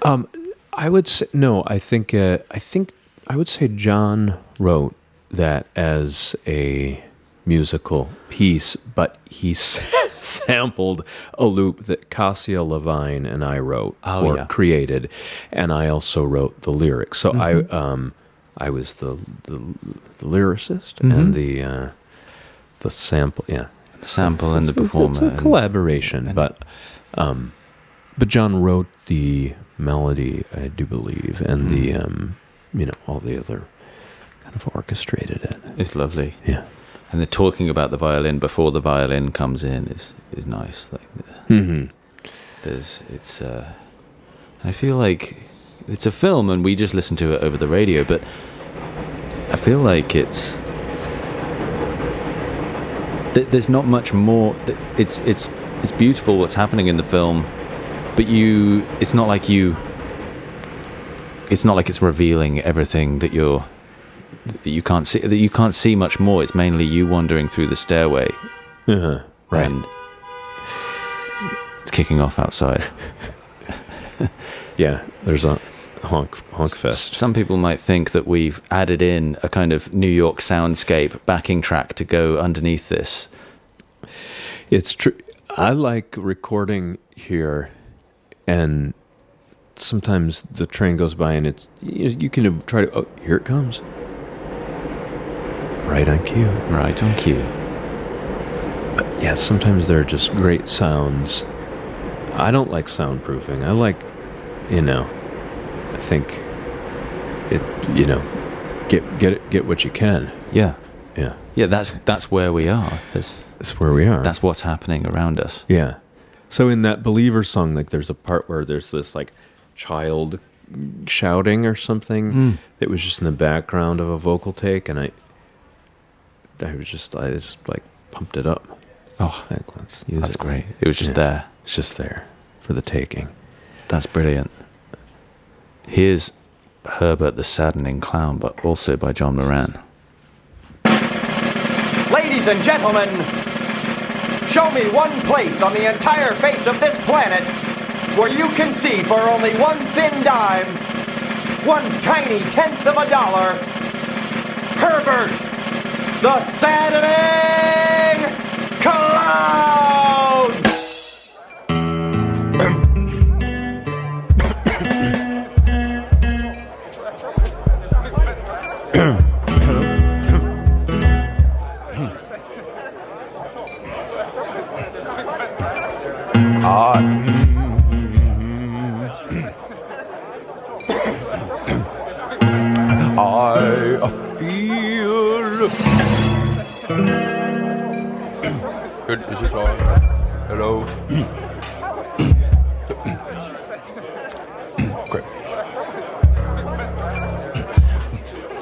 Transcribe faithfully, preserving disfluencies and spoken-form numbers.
Um, I would say no. I think uh, I think I would say John wrote that as a musical piece, but he s- sampled a loop that Cassia Levine and I wrote Oh, or yeah. created, and I also wrote the lyrics. So Mhm. I um, I was the the, the lyricist Mhm. and the uh, the sample. Yeah, The sample and the It's a- performer. It's a and- collaboration, and- but um, but John wrote the melody, I do believe, and the Mm. um, you know, all the other kind of orchestrated it. It's lovely. Yeah. And the talking about the violin before the violin comes in is is nice. Like Mm-hmm. there's it's. Uh, I feel like it's a film, and we just listen to it over the radio. But I feel like it's. th- There's not much more. th- It's it's it's beautiful what's happening in the film, but you. It's not like you. It's not like it's revealing everything that you're. That you can't see. That you can't see much more. It's mainly you wandering through the stairway. Uh-huh. Right. And it's kicking off outside. Yeah. There's a honk honk S- fest. Some people might think that we've added in a kind of New York soundscape backing track to go underneath this. It's true. I like recording here, and sometimes the train goes by, and it's you, you can try to. Oh, here it comes. Right on cue. Right on cue. But yeah, sometimes there are just great sounds. I don't like soundproofing. I like, you know, I think it. You know, get get it, get what you can. Yeah. Yeah, Yeah, that's that's where we are. There's, that's where we are. that's what's happening around us. Yeah. So in that Believer song, like there's a part where there's this like child shouting or something Mm. that was just in the background of a vocal take, and I, I was just I just like pumped it up. Oh, Like, let's use that's it. great. It was just Yeah. there. It's just there for the taking. That's brilliant. Here's Herbert the Saddening Clown, but also by John Moran. Ladies and gentlemen, show me one place on the entire face of this planet where you can see for only one thin dime, one tiny tenth of a dollar, Herbert the Saddening Clown! I feel. Good, is this on? Hello? Okay.